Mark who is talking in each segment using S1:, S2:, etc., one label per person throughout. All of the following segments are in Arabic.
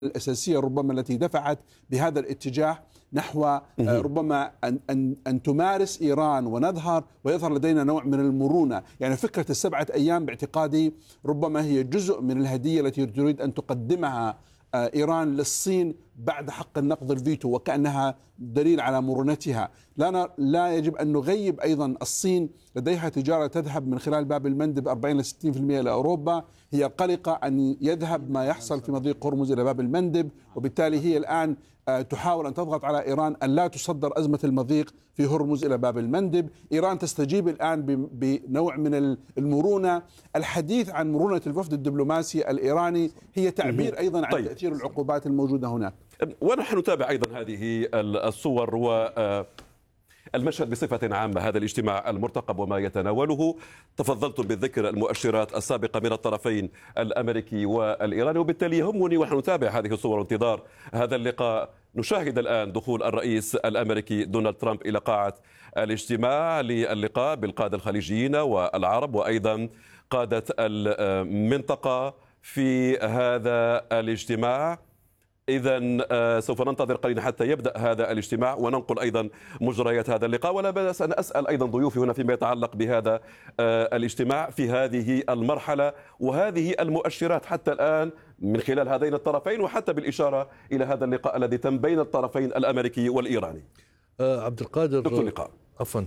S1: الأساسية ربما التي دفعت بهذا الاتجاه نحو ربما أن تمارس إيران ونظهر ويظهر لدينا نوع من المرونة. يعني فكرة ال7 أيام باعتقادي ربما هي جزء من الهدية التي تريد أن تقدمها إيران للصين بعد حق النقض الفيتو، وكأنها دليل على مرونتها. لا يجب أن نغيب أيضا الصين لديها تجارة تذهب من خلال باب المندب 40 ل 60% إلى أوروبا. هي قلقة أن يذهب ما يحصل في مضيق هرمز إلى باب المندب، وبالتالي هي الآن تحاول أن تضغط على إيران أن لا تصدر أزمة المضيق في هرمز إلى باب المندب. إيران تستجيب الآن بنوع من المرونة. الحديث عن مرونة الوفد الدبلوماسي الإيراني هي تعبير أيضا عن تأثير العقوبات الموجودة هناك.
S2: ونحن نتابع أيضا هذه الصور والمشهد بصفة عامة، هذا الاجتماع المرتقب وما يتناوله. تفضلتم بالذكر المؤشرات السابقة من الطرفين الأمريكي والإيراني، وبالتالي يهمني ونحن نتابع هذه الصور وانتظار هذا اللقاء. نشاهد الآن دخول الرئيس الأمريكي دونالد ترامب إلى قاعة الاجتماع للقاء بالقادة الخليجيين والعرب وأيضا قادة المنطقة في هذا الاجتماع. إذن سوف ننتظر قليلا حتى يبدأ هذا الاجتماع وننقل أيضا مجريات هذا اللقاء. ولا بأس أن أسأل أيضا ضيوفي هنا فيما يتعلق بهذا الاجتماع في هذه المرحلة وهذه المؤشرات حتى الآن من خلال هذين الطرفين، وحتى بالإشارة إلى هذا اللقاء الذي تم بين الطرفين الأمريكي والإيراني.
S3: عبد القادر
S2: دكتور لقاء،
S3: عفوا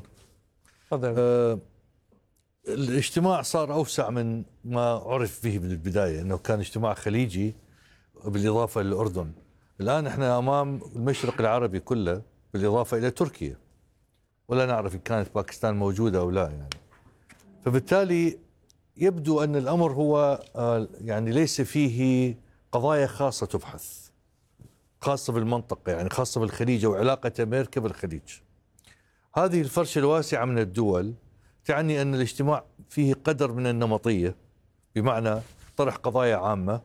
S3: الاجتماع صار أوسع من ما عرف به من البداية، أنه كان اجتماع خليجي بالإضافة للأردن. الآن احنا أمام المشرق العربي كله بالإضافة إلى تركيا، ولا نعرف إن كانت باكستان موجودة أو لا يعني. فبالتالي يبدو أن الأمر هو يعني ليس فيه قضايا خاصة تبحث، خاصة بالمنطقة، يعني خاصة بالخليج وعلاقة أمريكا بالخليج. هذه الفرشة الواسعة من الدول تعني أن الاجتماع فيه قدر من النمطية، بمعنى طرح قضايا عامة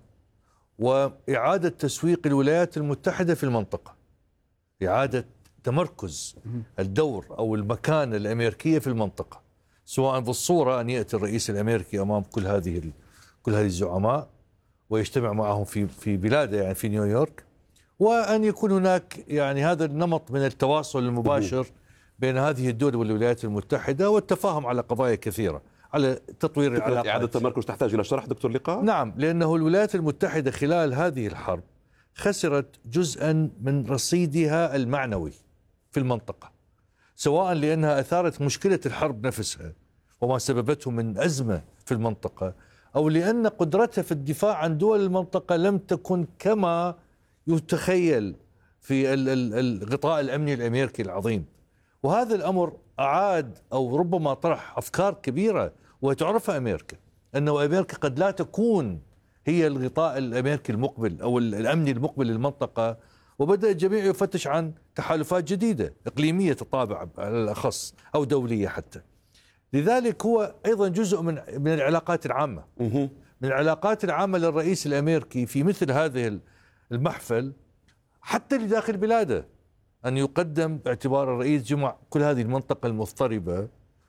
S3: وإعادة تسويق الولايات المتحدة في المنطقة، إعادة تمركز الدور أو المكانة الأمريكية في المنطقة، سواء بالصورة أن يأتي الرئيس الأمريكي أمام كل هذه الزعماء ويجتمع معهم في بلاده يعني في نيويورك، وأن يكون هناك يعني هذا النمط من التواصل المباشر بين هذه الدول والولايات المتحدة والتفاهم على قضايا كثيرة، على تطوير العلاقات.
S2: إعادة التمركز تحتاج إلى شرح دكتور لقاء؟
S3: نعم، لأنه الولايات المتحدة خلال هذه الحرب خسرت جزءا من رصيدها المعنوي في المنطقة، سواء لأنها أثارت مشكلة الحرب نفسها وما سببته من أزمة في المنطقة، أو لأن قدرتها في الدفاع عن دول المنطقة لم تكن كما يتخيل في الغطاء الأمني الأمريكي العظيم. وهذا الأمر أعاد أو ربما طرح أفكار كبيرة وتعرفها أمريكا، أنه أمريكا قد لا تكون هي الغطاء الأمريكي المقبل أو الأمني المقبل للمنطقة، وبدأ الجميع يفتش عن تحالفات جديدة إقليمية الطابع على الأخص أو دولية حتى. لذلك هو أيضا جزء من العلاقات العامة، من العلاقات العامة للرئيس الأمريكي في مثل هذه المحفل حتى لداخل بلاده، أن يقدم باعتبار الرئيس جمع كل هذه المنطقة المضطربة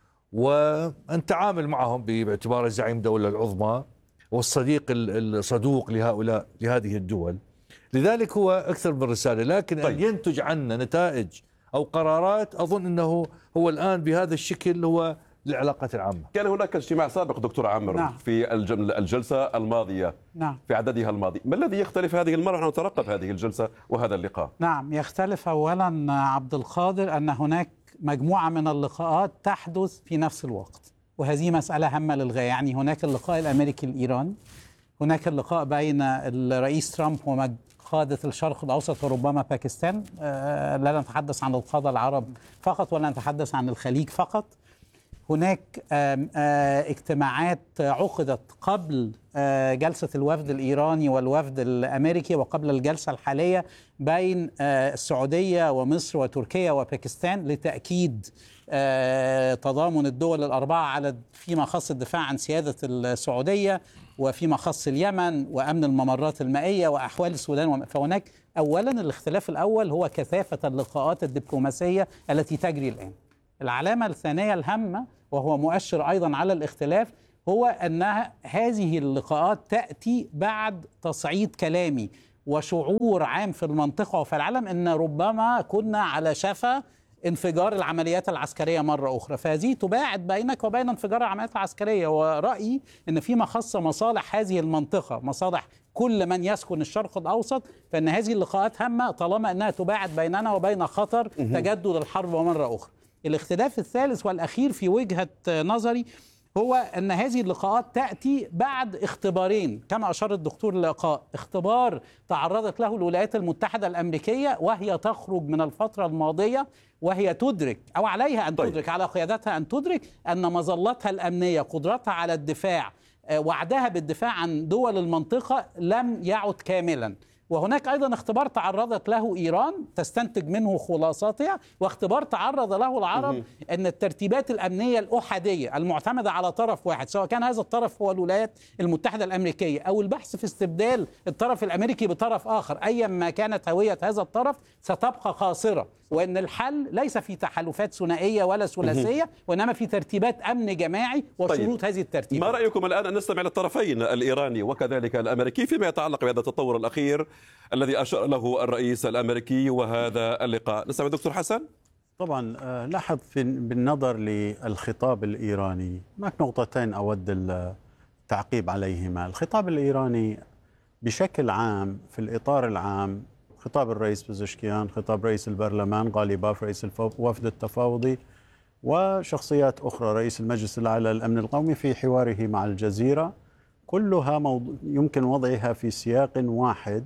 S3: وأن تعامل معهم باعتبار زعيم الدولة العظمى والصديق الصدوق لهذه الدول. لذلك هو أكثر من رسالة، لكن أن ينتج عنا نتائج أو قرارات أظن أنه هو الآن بهذا الشكل هو للعلاقات العامة.
S2: كان هناك اجتماع سابق دكتور عامر في الجلسة الماضية في عددها الماضي. ما الذي يختلف هذه المرة؟ نحن نترقب هذه الجلسة وهذا اللقاء.
S4: نعم، يختلف أولا عبد القادر أن هناك مجموعة من اللقاءات تحدث في نفس الوقت، وهذه مسألة هامة للغاية. يعني هناك اللقاء الأمريكي الإيراني، هناك اللقاء بين الرئيس ترامب وقادة الشرق الأوسط وربما باكستان، لا نتحدث عن القادة العرب فقط ولا نتحدث عن الخليج فقط. هناك اجتماعات عقدت قبل جلسة الوفد الإيراني والوفد الأمريكي وقبل الجلسة الحالية بين السعودية ومصر وتركيا وباكستان لتأكيد تضامن الدول الأربعة على فيما خص الدفاع عن سيادة السعودية وفيما خص اليمن وأمن الممرات المائية وأحوال السودان. فهناك أولا الاختلاف الأول هو كثافة اللقاءات الدبلوماسية التي تجري الآن. العلامة الثانية الهامة وهو مؤشر أيضا على الاختلاف هو أن هذه اللقاءات تأتي بعد تصعيد كلامي وشعور عام في المنطقة وفي العالم أن ربما كنا على شفا انفجار العمليات العسكرية مرة أخرى، فهذه تباعد بينك وبين انفجار العمليات العسكرية. ورأيي أن فيما خص مصالح هذه المنطقة، مصالح كل من يسكن الشرق الأوسط، فإن هذه اللقاءات هامة طالما أنها تباعد بيننا وبين خطر تجدد الحرب مرة أخرى. الاختلاف الثالث والأخير في وجهة نظري هو أن هذه اللقاءات تأتي بعد اختبارين كما أشار الدكتور اللقاء. اختبار تعرضت له الولايات المتحدة الأمريكية وهي تخرج من الفترة الماضية، وهي تدرك أو عليها أن تدرك، على قيادتها أن تدرك أن مظلتها الأمنية، قدرتها على الدفاع، وعدها بالدفاع عن دول المنطقة لم يعد كاملا. وهناك أيضا اختبار تعرضت له إيران تستنتج منه خلاصاتها، واختبار تعرض له العرب أن الترتيبات الأمنية الأحادية المعتمدة على طرف واحد، سواء كان هذا الطرف هو الولايات المتحدة الأمريكية أو البحث في استبدال الطرف الأمريكي بطرف آخر، أيا ما كانت هوية هذا الطرف ستبقى خاسرة، وأن الحل ليس في تحالفات ثنائية ولا ثلاثية، وإنما في ترتيبات أمن جماعي وشروط هذه الترتيبات.
S2: ما رأيكم الآن أن نستمع للطرفين الإيراني وكذلك الأمريكي فيما يتعلق بهذا التطور الأخير الذي أشار له الرئيس الأمريكي وهذا اللقاء؟ نستمع دكتور حسن.
S5: طبعا لاحظ بالنظر للخطاب الإيراني هناك نقطتين أود التعقيب عليهما. الخطاب الإيراني بشكل عام في الإطار العام، خطاب الرئيس بزشكيان، خطاب رئيس البرلمان غالباف رئيس الوفد التفاوضي، وشخصيات أخرى، رئيس المجلس الأعلى للأمن القومي في حواره مع الجزيرة، كلها يمكن وضعها في سياق واحد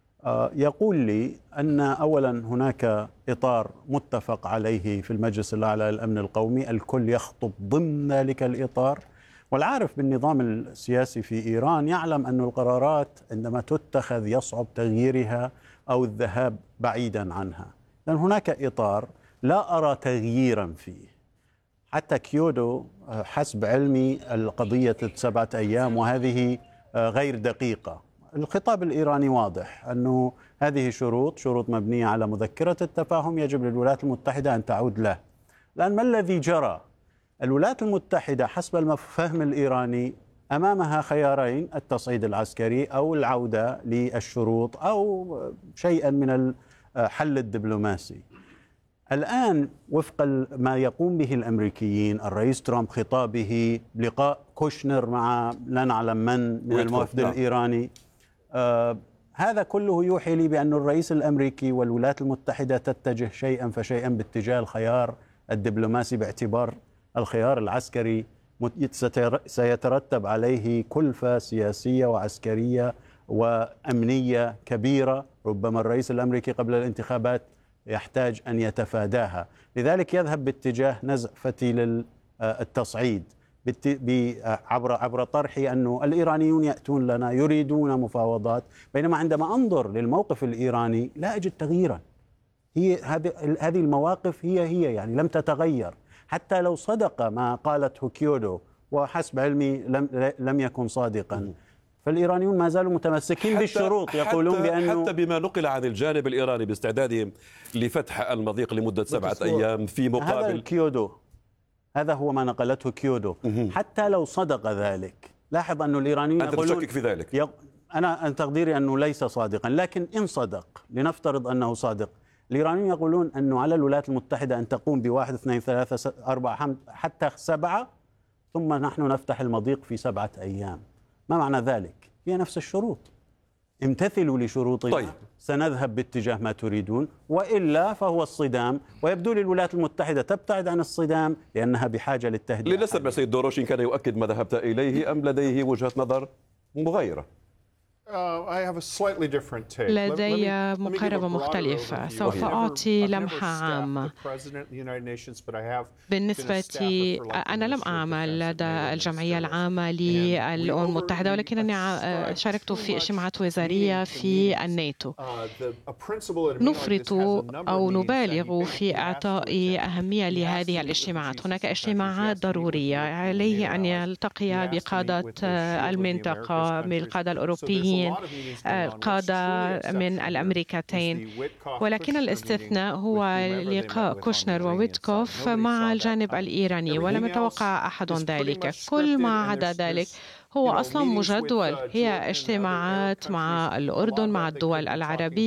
S5: يقول لي أن أولا هناك إطار متفق عليه في المجلس الأعلى للأمن القومي، الكل يخطب ضمن ذلك الإطار، والعارف بالنظام السياسي في إيران يعلم أن القرارات عندما تتخذ يصعب تغييرها أو الذهاب بعيدا عنها، لأن هناك إطار لا أرى تغييرا فيه. حتى كيوتو حسب علمي القضية 7 أيام وهذه غير دقيقة. الخطاب الإيراني واضح أنه هذه شروط مبنية على مذكرة التفاهم يجب للولايات المتحدة أن تعود له. الآن ما الذي جرى؟ الولايات المتحدة حسب الفهم الإيراني أمامها خيارين: التصعيد العسكري أو العودة للشروط أو شيئا من الحل الدبلوماسي. الآن وفق ما يقوم به الأمريكيين، الرئيس ترامب خطابه، لقاء كوشنر مع لا نعلم من الوفد الإيراني، هذا كله يوحي لي بأن الرئيس الأمريكي والولايات المتحدة تتجه شيئا فشيئا باتجاه الخيار الدبلوماسي، باعتبار الخيار العسكري سيترتب عليه كلفة سياسية وعسكرية وأمنية كبيرة، ربما الرئيس الأمريكي قبل الانتخابات يحتاج أن يتفاداها. لذلك يذهب باتجاه نزع فتيل التصعيد عبر طرح أنه الإيرانيون يأتون لنا يريدون مفاوضات، بينما عندما أنظر للموقف الإيراني لا أجد تغييرا. هذه المواقف هي يعني لم تتغير، حتى لو صدق ما قالته كيوتو، وحسب علمي لم يكن صادقا، فالإيرانيون ما زالوا متمسكين بالشروط، يقولون بأنه
S2: حتى بما نقل عن الجانب الإيراني باستعدادهم لفتح المضيق لمدة 7 أيام في مقابل
S5: هذا كيوتو، هذا هو ما نقلته كيوتو. حتى لو صدق ذلك، لاحظ أن الإيرانيون
S2: أنت تشكك في ذلك؟
S5: أنا تقديري أنه ليس صادقا، لكن إن صدق، لنفترض أنه صادق، الإيرانيون يقولون أنه على الولايات المتحدة أن تقوم ب1 2 3 4 حتى 7، ثم نحن نفتح المضيق في 7 أيام. ما معنى ذلك؟ هي نفس الشروط، امتثلوا لشروطنا.
S2: طيب.
S5: سنذهب باتجاه ما تريدون، وإلا فهو الصدام، ويبدو لي الولايات المتحدة تبتعد عن الصدام لأنها بحاجة للتهدئة.
S2: لنسمع سيد دوروشين كان يؤكد ما ذهبت إليه أم لديه وجهة نظر مغايرة؟
S6: لدي مقاربة مختلفة. سوف أعطي لمحة عامة. بالنسبة أنا لم أعمل لدى الجمعية العامة للأمم المتحدة، ولكنني شاركت في اجتماعات وزارية في الناتو. نفرط أو نبالغ في إعطاء أهمية لهذه الاجتماعات. هناك اجتماعات ضرورية، عليه أن يلتقي بقادة المنطقة، بالقادة الأوروبيين، قادة من الأمريكتين، ولكن الاستثناء هو لقاء كوشنر وويتكوف مع الجانب الإيراني، ولم يتوقع أحد ذلك. كل ما عدا ذلك هو أصلا مجدول، هي اجتماعات مع الأردن، مع الدول العربية.